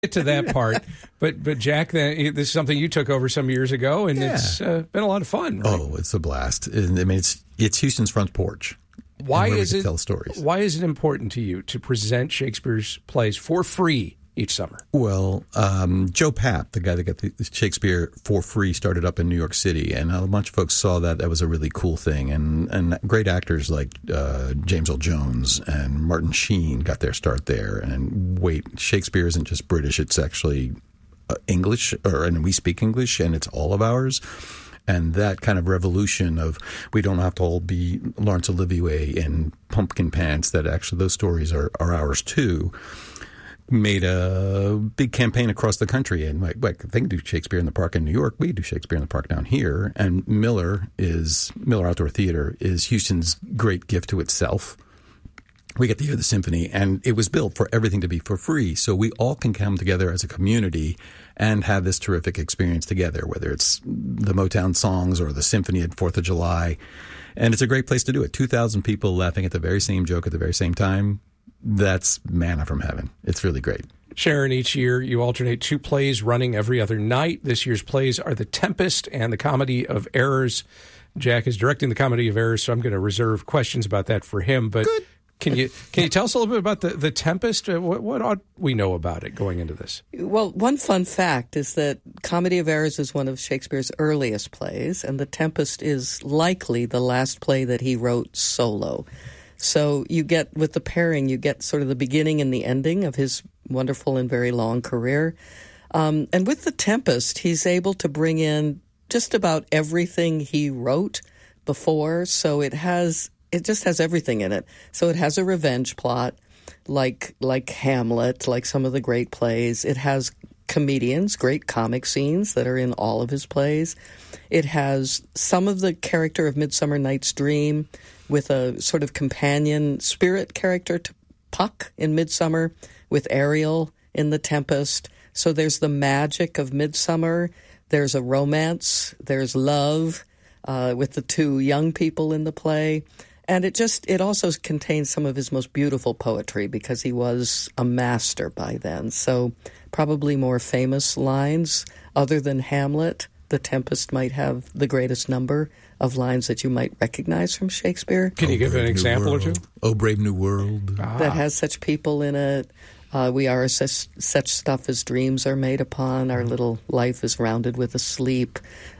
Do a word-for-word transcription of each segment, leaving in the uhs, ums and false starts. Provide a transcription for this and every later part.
Get to that part, but but Jack, this is something you took over some years ago, and yeah. it's uh, been a lot of fun. Right? Oh, it's a blast! I mean, it's it's Houston's front porch. Why is it tell stories? Why is it important to you to present Shakespeare's plays for free each summer? Well, um, Joe Papp, the guy that got the Shakespeare for free, started up in New York City, and a bunch of folks saw that that was a really cool thing. And and great actors like uh, James Earl Jones and Martin Sheen got their start there. And wait, Shakespeare isn't just British; it's actually uh, English, or and we speak English, and it's all of ours. And that kind of revolution of we don't have to all be Laurence Olivier in pumpkin pants, that actually those stories are, are ours too, made a big campaign across the country. And like, like they can do Shakespeare in the Park in New York. We do Shakespeare in the Park down here. And Miller is Miller Outdoor Theater is Houston's great gift to itself. We get to hear the symphony, and it was built for everything to be for free. So we all can come together as a community and have this terrific experience together, whether it's the Motown songs or the symphony at fourth of July. And it's a great place to do it. two thousand people laughing at the very same joke at the very same time. That's manna from heaven. It's really great. Sharon, each year you alternate two plays running every other night. This year's plays are The Tempest and The Comedy of Errors. Jack is directing The Comedy of Errors, so I'm going to reserve questions about that for him. But Good. Can you can you tell us a little bit about the, the Tempest? Uh, what, what ought we know about it going into this? Well, one fun fact is that Comedy of Errors is one of Shakespeare's earliest plays, and The Tempest is likely the last play that he wrote solo. So you get, with the pairing, you get sort of the beginning and the ending of his wonderful and very long career. Um, and with The Tempest, he's able to bring in just about everything he wrote before, so it has... It just has everything in it. So it has a revenge plot, like like Hamlet, like some of the great plays. It has comedians, great comic scenes that are in all of his plays. It has some of the character of Midsummer Night's Dream with a sort of companion spirit character to Puck in Midsummer, with Ariel in The Tempest. So there's the magic of Midsummer. There's a romance. There's love uh, with the two young people in the play. And it just, it also contains some of his most beautiful poetry because he was a master by then. So probably more famous lines other than Hamlet. The Tempest might have the greatest number of lines that you might recognize from Shakespeare. Can you oh, give an example world. or two? Oh, Brave New World. Ah. That has such people in it. Uh, we are such, such stuff as dreams are made upon. Our little life is rounded with a sleep.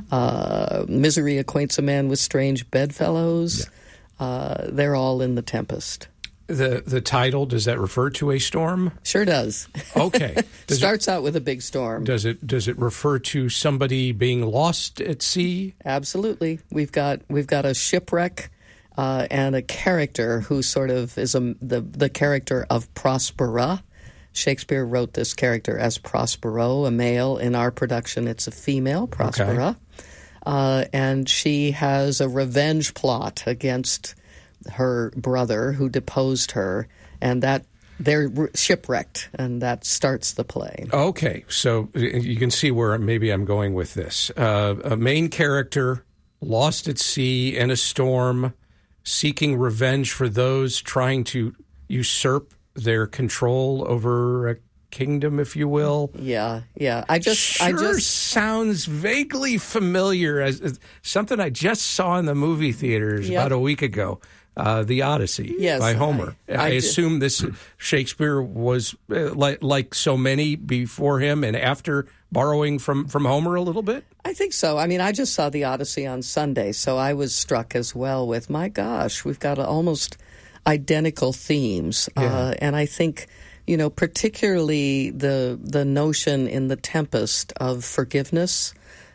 Uh, misery acquaints a man with strange bedfellows. Yeah. Uh, they're all in The Tempest. The the title, does that refer to a storm? Sure does. Okay. Does Starts it, out with a big storm. Does it does it refer to somebody being lost at sea? Absolutely. We've got we've got a shipwreck uh, and a character who sort of is a, the the character of Prospera. Shakespeare wrote this character as Prospero, a male. In our production, it's a female, Prospera. Okay. Uh, and she has a revenge plot against her brother who deposed her, and that they're shipwrecked, and that starts the play. Okay, so you can see where maybe I'm going with this. Uh, a main character lost at sea in a storm, seeking revenge for those trying to usurp their control over a kingdom, if you will. Yeah, yeah. I just, sure I just sounds vaguely familiar as, as something I just saw in the movie theaters yep. about a week ago. Uh, the Odyssey yes, by Homer. I, I, I assume this Shakespeare was uh, like like so many before him and after borrowing from, from Homer a little bit. I think so. I mean, I just saw the Odyssey on Sunday, so I was struck as well with, my gosh, we've got almost identical themes, yeah. uh, and I think. You know, particularly the the notion in The Tempest of forgiveness,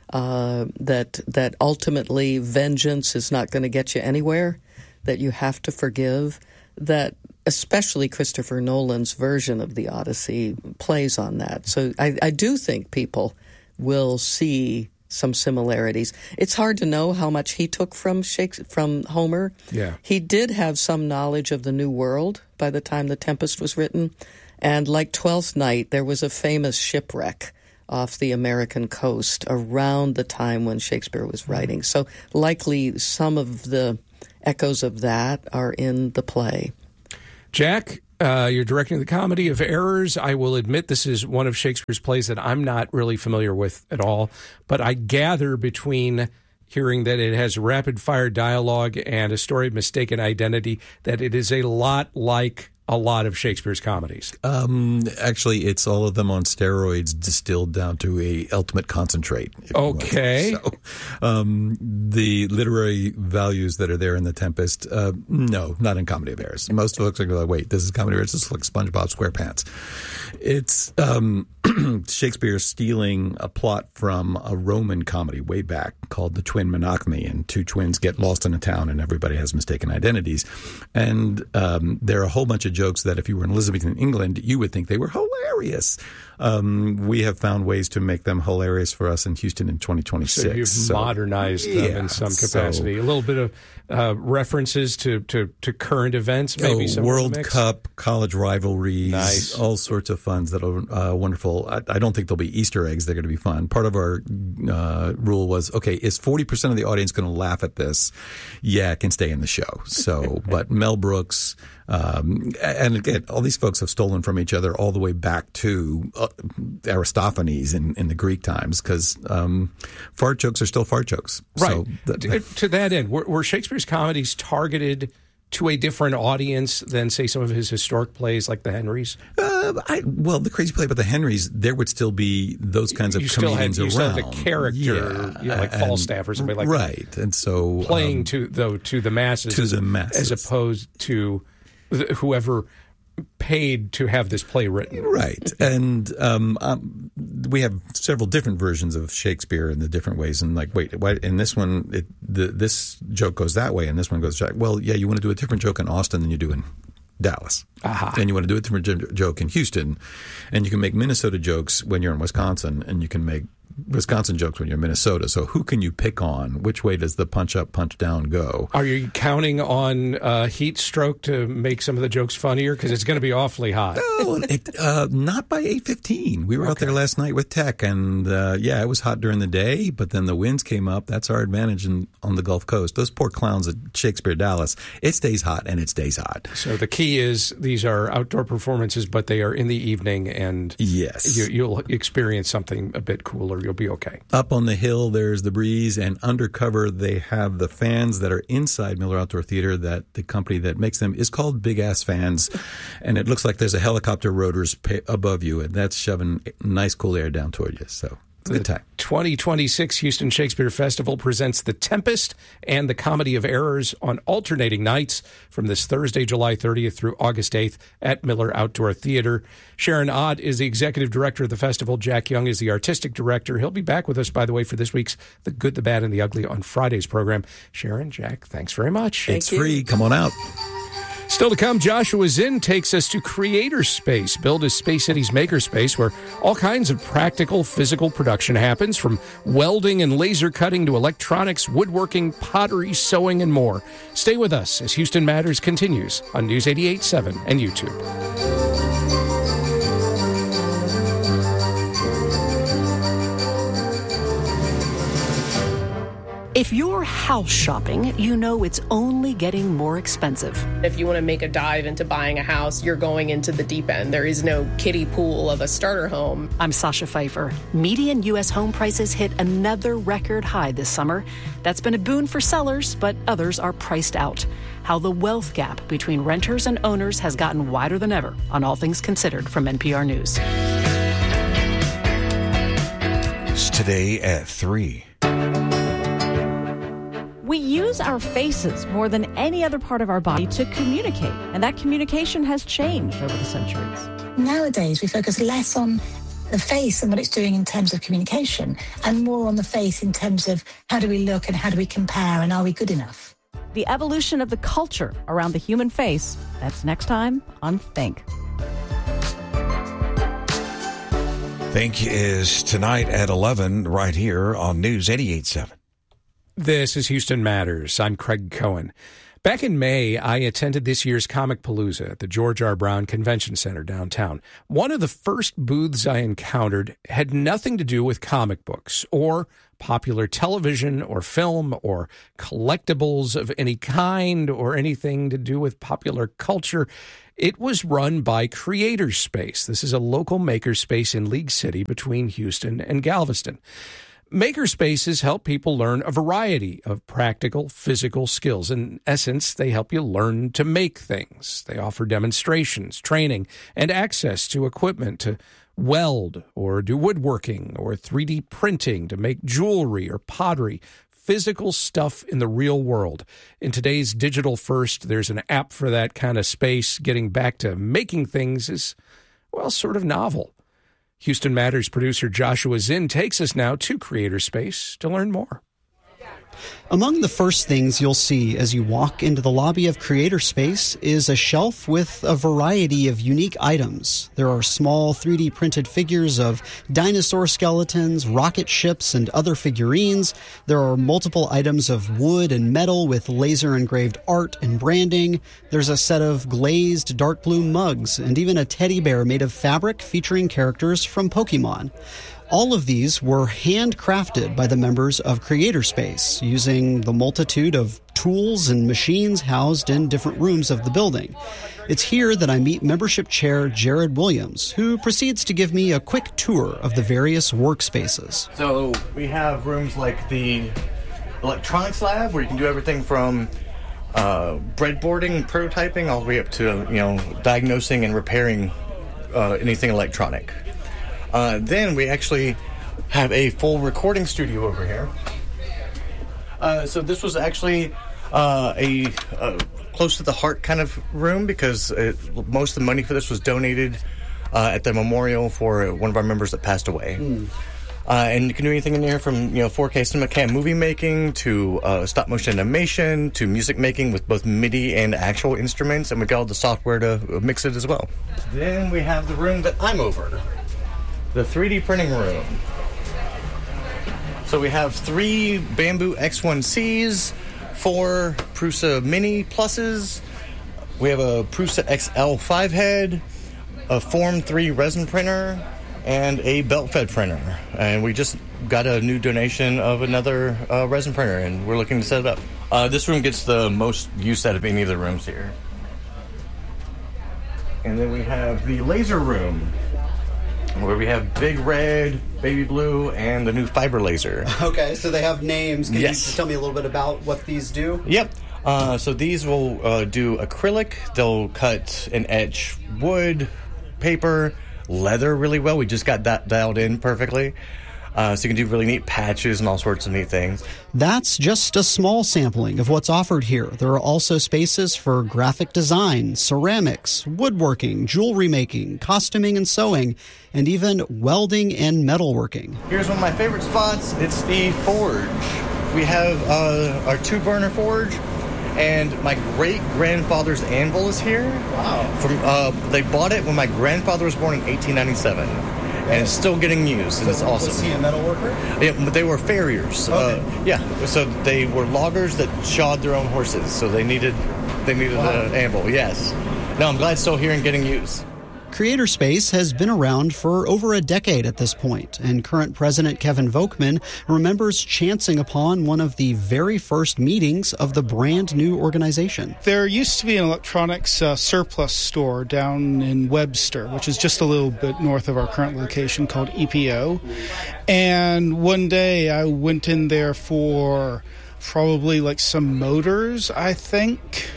uh, that that ultimately vengeance is not going to get you anywhere, that you have to forgive, that especially Christopher Nolan's version of the Odyssey plays on that. So I, I do think people will see some similarities. It's hard to know how much he took from Shakespeare, from Homer. Yeah. He did have some knowledge of the New World by the time The Tempest was written. And like Twelfth Night, there was a famous shipwreck off the American coast around the time when Shakespeare was writing. So likely some of the echoes of that are in the play. Jack, Uh, you're directing the Comedy of Errors. I will admit this is one of Shakespeare's plays that I'm not really familiar with at all, but I gather between hearing that it has rapid-fire dialogue and a story of mistaken identity that it is a lot like a lot of Shakespeare's comedies. Um, actually, it's all of them on steroids distilled down to a ultimate concentrate. Okay. So, um, the literary values that are there in The Tempest, uh, no, not in Comedy of Errors. Most folks are going to like, wait, this is Comedy of Errors? This is like SpongeBob SquarePants. It's um, Shakespeare stealing a plot from a Roman comedy way back called The Twin Monachmy, and two twins get lost in a town and everybody has mistaken identities. And um, there are a whole bunch of jokes that if you were in Elizabethan England, you would think they were hilarious. Um, we have found ways to make them hilarious for us in Houston in twenty twenty-six. So you've so, modernized them yeah, in some capacity. So, a little bit of uh, references to, to, to current events, maybe oh, some World mix. Cup, college rivalries, nice. All sorts of funs that are uh, wonderful. I, I don't think there'll be Easter eggs. They're going to be fun. Part of our uh, rule was, okay, is forty percent of the audience going to laugh at this? Yeah, it can stay in the show. So, but Mel Brooks, um, and again, all these folks have stolen from each other all the way back to uh, Aristophanes in, in the Greek times, because um, fart jokes are still fart jokes. Right. So that, to, to that end, were, were Shakespeare's comedies targeted to a different audience than, say, some of his historic plays like the Henrys? Uh, I, well, the crazy play about the Henrys, there would still be those kinds of you still comedians had, you around. Still had a character, yeah. you know, like and, Falstaff or somebody like right. that. Right, and so playing um, to though to the masses, to as, the masses, as opposed to whoever paid to have this play written. Right. And um, um, we have several different versions of Shakespeare in the different ways. And like, wait, why, in this one, it, the, this joke goes that way, and this one goes that way. Well, yeah, you want to do a different joke in Austin than you do in Dallas. Uh-huh. And you want to do a different joke in Houston. And you can make Minnesota jokes when you're in Wisconsin, and you can make Wisconsin jokes when you're in Minnesota. So who can you pick on? Which way does the punch up, punch down go? Are you counting on uh, heat stroke to make some of the jokes funnier? Because it's going to be awfully hot. No, it, uh, not by eight fifteen. We were okay. out there last night with Tech, and uh, yeah, it was hot during the day, but then the winds came up. That's our advantage in, on the Gulf Coast. Those poor clowns at Shakespeare Dallas, it stays hot, and it stays hot. So the key is these are outdoor performances, but they are in the evening, and yes, you, you'll experience something a bit cooler. You'll be okay. Up on the hill, there's the breeze, and undercover, they have the fans that are inside Miller Outdoor Theater. That the company that makes them is called Big Ass Fans, and it looks like there's a helicopter rotors above you, and that's shoving nice cool air down toward you. So it's a good time. twenty twenty-six Houston Shakespeare Festival presents The Tempest and the Comedy of Errors on alternating nights from this Thursday, July thirtieth through August eighth at Miller Outdoor Theater. Sharon Ott is the executive director of the festival. Jack Young is the artistic director. He'll be back with us, by the way, for this week's The Good, the Bad, and the Ugly on Friday's program. Sharon, Jack, thanks very much. It's free. Come on out. Still to come, Joshua Zinn takes us to Creator Space, billed as Space City's makerspace, where all kinds of practical physical production happens, from welding and laser cutting to electronics, woodworking, pottery, sewing, and more. Stay with us as Houston Matters continues on News eighty-eight point seven and YouTube. If you're house shopping, you know it's only getting more expensive. If you want to make a dive into buying a house, you're going into the deep end. There is no kiddie pool of a starter home. I'm Sasha Pfeiffer. Median U S home prices hit another record high this summer. That's been a boon for sellers, but others are priced out. How the wealth gap between renters and owners has gotten wider than ever on All Things Considered from N P R News. It's today at three. We use our faces more than any other part of our body to communicate, and that communication has changed over the centuries. Nowadays, we focus less on the face and what it's doing in terms of communication, and more on the face in terms of how do we look and how do we compare and are we good enough? The evolution of the culture around the human face, that's next time on Think. Think is tonight at eleven right here on News eighty-eight point seven. This is Houston Matters. I'm Craig Cohen. Back in May, I attended this year's Comic Palooza at the George R. Brown Convention Center downtown. One of the first booths I encountered had nothing to do with comic books or popular television or film or collectibles of any kind or anything to do with popular culture. It was run by Creatorspace. This is a local makerspace in League City between Houston and Galveston. Makerspaces help people learn a variety of practical, physical skills. In essence, they help you learn to make things. They offer demonstrations, training, and access to equipment to weld or do woodworking or three D printing to make jewelry or pottery, physical stuff in the real world. In today's digital first, there's an app for that kind of space. Getting back to making things is, well, sort of novel. Houston Matters producer Joshua Zinn takes us now to Creatorspace to learn more. Among the first things you'll see as you walk into the lobby of Creatorspace is a shelf with a variety of unique items. There are small three D printed figures of dinosaur skeletons, rocket ships, and other figurines. There are multiple items of wood and metal with laser engraved art and branding. There's a set of glazed dark blue mugs and even a teddy bear made of fabric featuring characters from Pokemon. All of these were handcrafted by the members of Creatorspace using the multitude of tools and machines housed in different rooms of the building. It's here that I meet membership chair Jared Williams, who proceeds to give me a quick tour of the various workspaces. So we have rooms like the electronics lab, where you can do everything from uh, breadboarding, prototyping, all the way up to, you know, diagnosing and repairing uh, anything electronic. Uh, then we actually have a full recording studio over here. Uh, so this was actually uh, a, a close to the heart kind of room, because it, most of the money for this was donated uh, at the memorial for one of our members that passed away. Mm. Uh, and you can do anything in here from, you know, four K cinema cam movie making to uh, stop motion animation to music making with both MIDI and actual instruments, and we got all the software to mix it as well. Then we have the room that I'm over. The three D printing room. So we have three Bamboo X one Cs, four Prusa Mini Pluses, we have a Prusa X L five head, a Form three resin printer, and a belt-fed printer. And we just got a new donation of another uh, resin printer, and we're looking to set it up. Uh, this room gets the most use out of any of the rooms here. And then we have the laser room, where we have Big Red, Baby Blue, and the new Fiber Laser. Okay, so they have names. Can yes. you just tell me a little bit about what these do? Yep. Uh, so these will uh, do acrylic. They'll cut and etch wood, paper, leather really well. We just got that dialed in perfectly. Uh, so you can do really neat patches and all sorts of neat things. That's just a small sampling of what's offered here. There are also spaces for graphic design, ceramics, woodworking, jewelry making, costuming and sewing, and even welding and metalworking. Here's one of my favorite spots. It's the forge. We have uh, our two-burner forge, and my great-grandfather's anvil is here. Wow. From uh, they bought it when my grandfather was born in eighteen ninety-seven. And it's still getting used, and so it's awesome. Was he a metal worker? Yeah, but they were farriers. Okay. Uh, yeah, so they were loggers that shod their own horses, so they needed they needed wow. an anvil. Yes. No, I'm glad it's still here and getting used. Creatorspace has been around for over a decade at this point, and current president Kevin Volkman remembers chancing upon one of the very first meetings of the brand new organization. There used to be an electronics uh, surplus store down in Webster, which is just a little bit north of our current location, called E P O. And one day I went in there for probably like some motors, I think.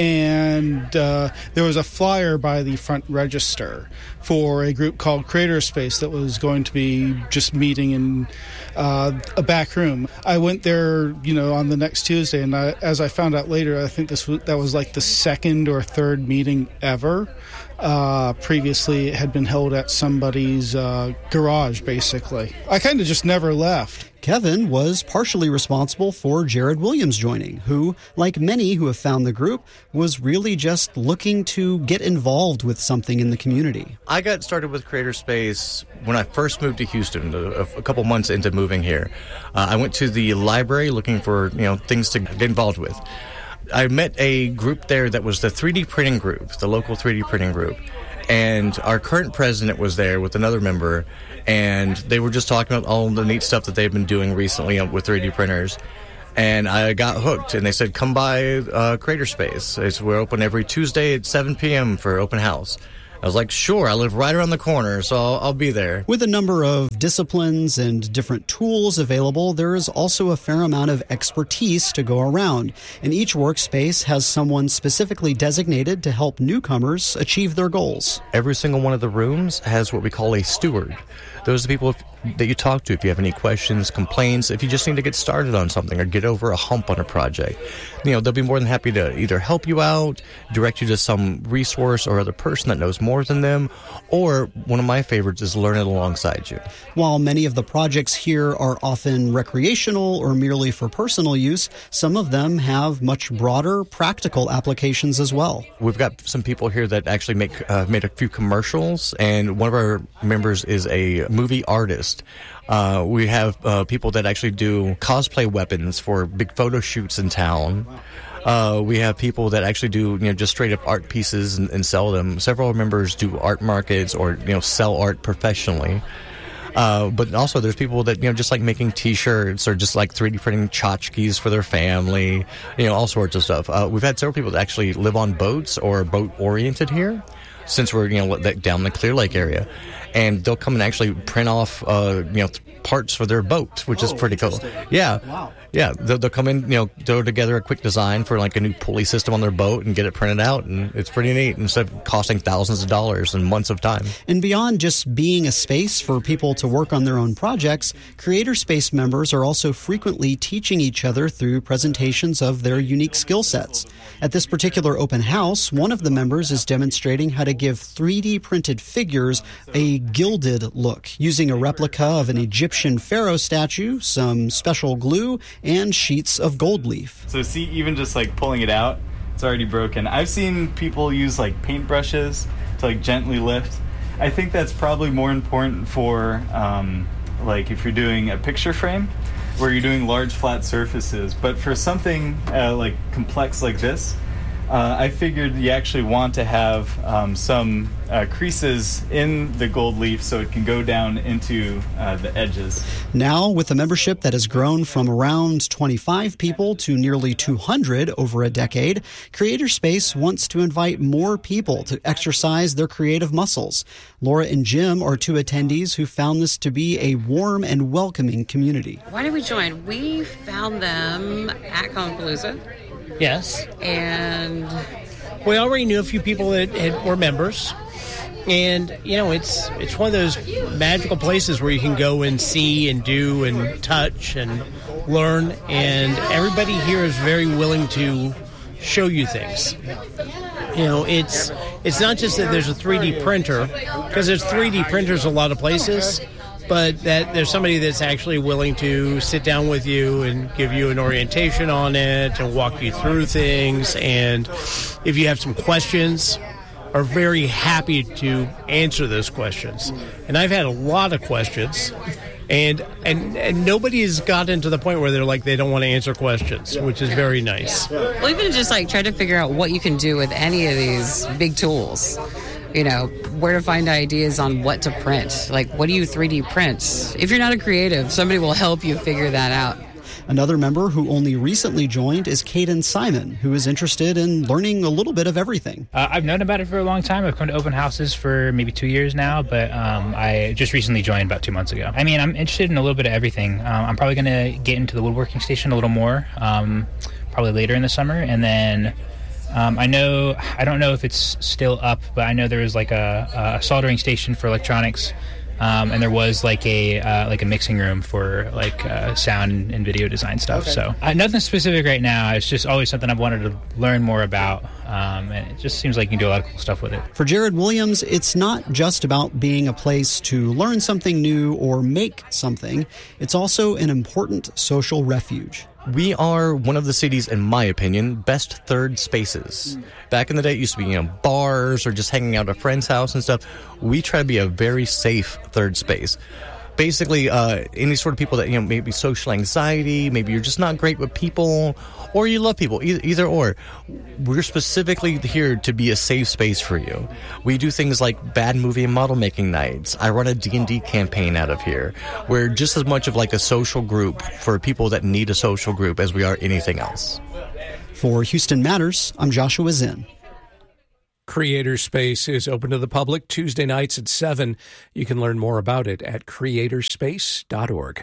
And uh, there was a flyer by the front register for a group called Creatorspace that was going to be just meeting in uh, a back room. I went there, you know, on the next Tuesday, and I, as I found out later, I think this was, that was like the second or third meeting ever. Uh, previously, it had been held at somebody's uh, garage, basically. I kind of just never left. Kevin was partially responsible for Jared Williams joining, who, like many who have found the group, was really just looking to get involved with something in the community. I got started with Creatorspace when I first moved to Houston, a, a couple months into moving here. Uh, I went to the library looking for, you know, things to get involved with. I met a group there that was the three D printing group, the local three D printing group. And our current president was there with another member, and they were just talking about all the neat stuff that they've been doing recently with three D printers. And I got hooked, and they said, come by uh, Creator Space. It's, we're open every Tuesday at seven p.m. for open house. I was like, sure, I live right around the corner, so I'll, I'll be there. With a number of disciplines and different tools available, there is also a fair amount of expertise to go around. And each workspace has someone specifically designated to help newcomers achieve their goals. Every single one of the rooms has what we call a steward. Those are the people that you talk to if you have any questions, complaints, if you just need to get started on something or get over a hump on a project. You know, they'll be more than happy to either help you out, direct you to some resource or other person that knows more than them, or one of my favorites is learn it alongside you. While many of the projects here are often recreational or merely for personal use, some of them have much broader practical applications as well. We've got some people here that actually make uh, made a few commercials, and one of our members is a movie artist. Uh, we have uh, people that actually do cosplay weapons for big photo shoots in town. Uh, we have people that actually do, you know, just straight up art pieces and, and sell them. Several members do art markets or, you know, sell art professionally. Uh, but also there's people that, you know, just like making T-shirts or just like three D printing tchotchkes for their family, you know, all sorts of stuff. Uh, we've had several people that actually live on boats or boat-oriented here, since we're, you know, down the Clear Lake area. And they'll come and actually print off, uh, you know, parts for their boat, which oh, is pretty cool. Yeah. Wow. Yeah. They'll, they'll come in, you know, throw together a quick design for like a new pulley system on their boat and get it printed out. And it's pretty neat instead of costing thousands of dollars and months of time. And beyond just being a space for people to work on their own projects, Creator Space members are also frequently teaching each other through presentations of their unique skill sets. At this particular open house, one of the members is demonstrating how to give three D printed figures a gilded look using a replica of an Egyptian pharaoh statue, some special glue, and sheets of gold leaf. So see, even just like pulling it out, it's already broken. I've seen people use like paintbrushes to like gently lift. I think that's probably more important for um, like if you're doing a picture frame where you're doing large flat surfaces. But for something uh, like complex like this, Uh, I figured you actually want to have um, some uh, creases in the gold leaf so it can go down into uh, the edges. Now, with a membership that has grown from around twenty-five people to nearly two hundred over a decade, Creator Space wants to invite more people to exercise their creative muscles. Laura and Jim are two attendees who found this to be a warm and welcoming community. Why did we join? We found them at Comicpalooza. Yes. And we already knew a few people that had, were members. And, you know, it's it's one of those magical places where you can go and see and do and touch and learn. And everybody here is very willing to show you things. You know, it's it's not just that there's a three D printer, because there's three D printers a lot of places, but that there's somebody that's actually willing to sit down with you and give you an orientation on it and walk you through things. And if you have some questions, are very happy to answer those questions. And I've had a lot of questions, and and, and nobody has gotten to the point where they're like they don't want to answer questions, which is very nice. Well, even just like try to figure out what you can do with any of these big tools. You know, where to find ideas on what to print. Like, what do you three D print? If you're not a creative, somebody will help you figure that out. Another member who only recently joined is Caden Simon, who is interested in learning a little bit of everything. Uh, I've known about it for a long time. I've come to open houses for maybe two years now, but um, I just recently joined about two months ago. I mean, I'm interested in a little bit of everything. Um, I'm probably going to get into the woodworking station a little more, um, probably later in the summer, and then Um, I know, I don't know if it's still up, but I know there was like a, a soldering station for electronics, um, and there was like a uh, like a mixing room for like uh, sound and video design stuff. Okay. So uh, nothing specific right now. It's just always something I've wanted to learn more about, um, and it just seems like you can do a lot of cool stuff with it. For Jared Williams, it's not just about being a place to learn something new or make something. It's also an important social refuge. We are one of the city's, in my opinion, best third spaces. Back in the day, it used to be, you know, bars or just hanging out at a friend's house and stuff. We try to be a very safe third space. basically uh, any sort of people that, you know, maybe social anxiety, maybe you're just not great with people, or you love people, either, either or. We're specifically here to be a safe space for you. We do things like bad movie and model making nights. I run a D and D campaign out of here. We're just as much of like a social group for people that need a social group as we are anything else. For Houston Matters, I'm Joshua Zinn. Creator Space is open to the public Tuesday nights at seven. You can learn more about it at creator space dot org.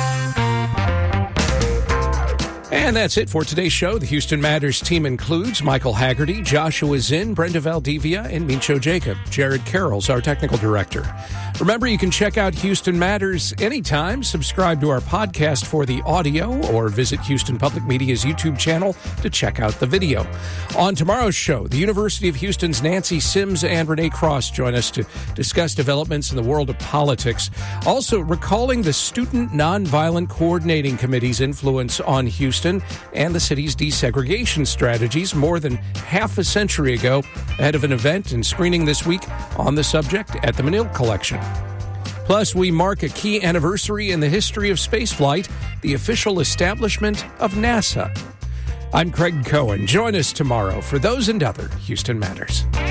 And that's it for today's show. The Houston Matters team includes Michael Haggerty, Joshua Zinn, Brenda Valdivia, and Mincho Jacob. Jared Carroll's our technical director. Remember, you can check out Houston Matters anytime. Subscribe to our podcast for the audio or visit Houston Public Media's YouTube channel to check out the video. On tomorrow's show, the University of Houston's Nancy Sims and Renee Cross join us to discuss developments in the world of politics. Also, recalling the Student Nonviolent Coordinating Committee's influence on Houston and the city's desegregation strategies more than half a century ago, ahead of an event and screening this week on the subject at the Menil Collection. Plus, we mark a key anniversary in the history of spaceflight, the official establishment of NASA. I'm Craig Cohen. Join us tomorrow for those and other Houston Matters.